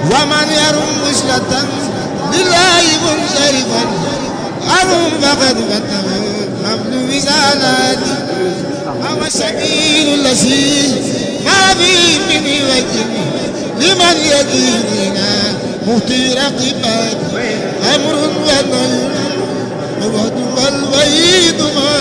ومن يرم وصلة لله منصرفا أرم فقد فتح حمل وزالاتي هو السبيل الذي ما فيه من وجه لمن يديننا مهتي رقبات أمر ونهي الوعد والوعيد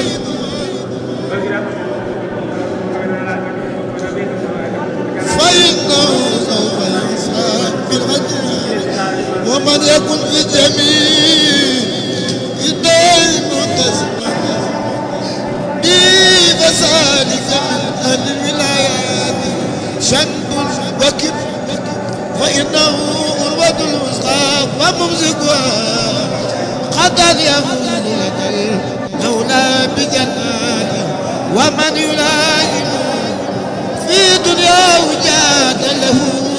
فإنه سوف يحساب بالغد ومن يكن في الجميع الدين متسما بفسادك من أهل الولايات شنب وكب فإنه أروة الوسطى وممسكها قد يفوز لك المولى بجناته ومن يلازم في دنياه جاد له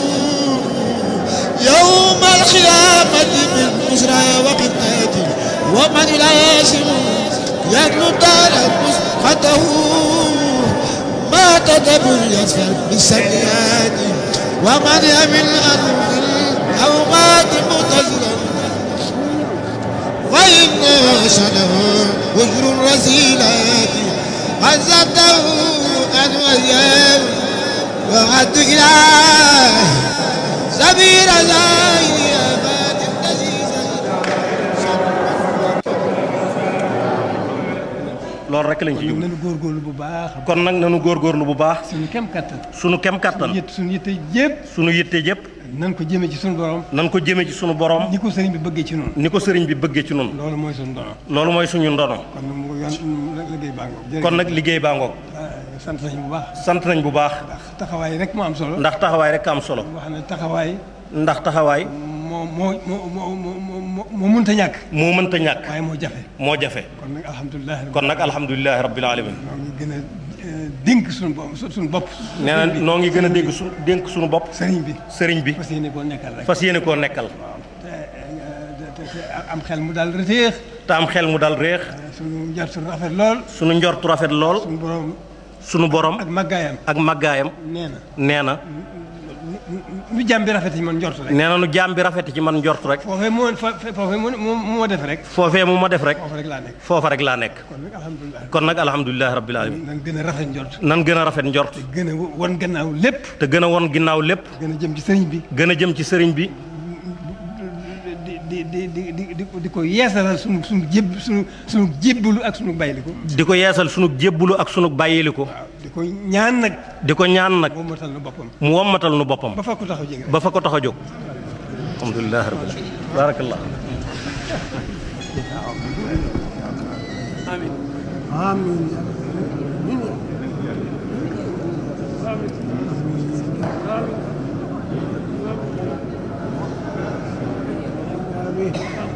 يوم القيامة من بشرى وقتاته ومن يلازم يدلو دار مسقطه ما تدبر يسفر بالسيئات ومن يمل أنه أو مات متزلا وإن شنه وجر الرسيلات عزته أن وياه وعد إله سبيل زاهي أباد loolu rek lañ ci jublu nañu góorgóorlu bu baax. kon nag nañu góorgóorlu bu baax. suñu kem kattan. suñu kem kattan. suñu yitte yëpp. suñu yitte yëpp. nan ko jëmee ci suñu borom. nan ko jëmee ci suñu borom. ni ko sëriñ bi bëggee ci noonu. ni ko sëriñ bi bëggee ci noonu. loolu mooy suñu ndono. loolu mooy suñu ndono. kon nag mu yoon liggéey baa ngoog. kon nag liggéey baa ngoog. sant nañ bu baax. sant nañ bu baax. ndax taxawaay rek moo am solo. ndax taxawaay rek am solo. wax ne taxawaay. ndax taxawaay. moo mënta ñàkk. moo mënta ñàkk. waaye moo jafe. moo jafe. kon nag alhamdulilah. alhamdulilah rabbil alamin. ñoo ngi gën a dénk suñu bopp. nee na noo ngi gën a dénk suñu bopp. sëriñ bi. fas yéene koo nekkal rek. fas yéene koo nekkal. te am xel mu daal réex. te am xel mu daal réex. suñu njortu rafet lool. suñu njortu rafet lool. suñu borom. ak màggaayam. nee na. nu jàmm bi rafet ci man njort rek. nee na nu jàmm bi rafet ci man njort rek. foofee mu ma def rek. foofee mu ma def rek. foofa rek laa nekk. foofa rek laa nekk. kon nag alhamdulilah rabbil alamin. nan gën a rafet njort. nan gën a rafet njort. te gën a won gannaaw lépp. te gën a won ginnaaw lépp. gën a jëm ci sëriñ bi. gën a jëm ci sëriñ bi. di ko yeesalal sunu jébbalu ak sunu bàyyiliku. di ko yeesal sunu jébbalu ak sunu bàyyiliku. di ko ñaan nag. mu wommatal nu boppam. ba fa ko tax a jóg. alhamdulilah rabbil alamin. barakallah. amiin. amiin.